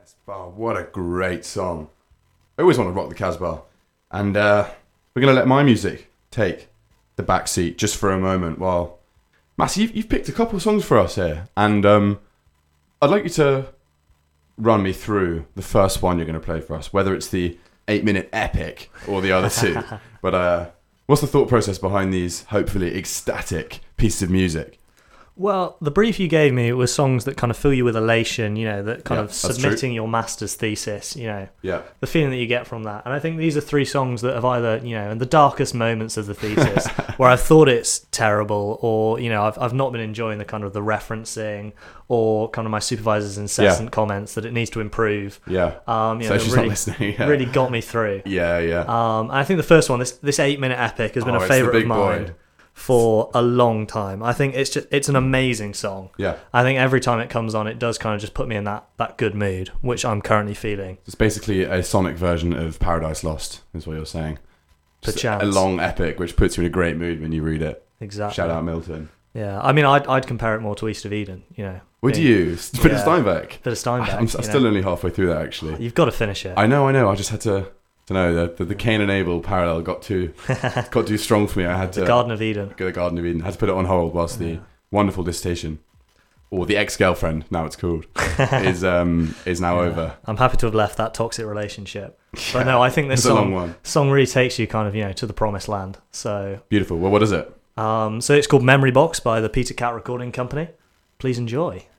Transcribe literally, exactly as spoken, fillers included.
Oh, what a great song. I always want to rock the Casbah. And uh, we're going to let my music take the back seat just for a moment while... Massey, you've, you've picked a couple of songs for us here. And um, I'd like you to run me through the first one you're going to play for us, whether it's the eight-minute epic or the other two. But uh, what's the thought process behind these, hopefully, ecstatic pieces of music? Well, the brief you gave me was songs that kind of fill you with elation, you know, that kind Yeah, of that's submitting true. your master's thesis, you know, Yeah. the feeling that you get from that. And I think these are three songs that have either, you know, in the darkest moments of the thesis where I've thought it's terrible, or, you know, I've I've not been enjoying the kind of the referencing or kind of my supervisor's incessant Yeah. comments that it needs to improve. Yeah. Um, you So know, she's really, not listening. Yeah. really got me through. Yeah, yeah. Um, and I think the first one, this this eight minute epic, has been Oh, a it's the favourite of big mine boy. for a long time. I think it's just it's an amazing song. Yeah. I think every time it comes on, it does kind of just put me in that, that good mood, which I'm currently feeling. It's basically a sonic version of Paradise Lost, is what you're saying. Just Perchance. a long epic, which puts you in a great mood when you read it. Exactly. Shout out Milton. Yeah, I mean, I'd I'd compare it more to East of Eden. You know. Would being- you? Bit of Yeah. Steinbeck. Bit of Steinbeck. I'm, I'm you still know. only halfway through that, actually. You've got to finish it. I know, I know. I just had to, to know that the, the Cain and Abel parallel got too got too strong for me. I had to the Garden of Eden. go to the Garden of Eden. I had to put it on hold whilst Yeah. the wonderful dissertation, or the ex-girlfriend, now it's called, is um is now Yeah. over. I'm happy to have left that toxic relationship. But no, I think this It's a long song one. song really takes you kind of, you know, to the promised land. So Beautiful. Well, what is it? um, so it's called Memory Box by the Peter Cat Recording Company. Please enjoy.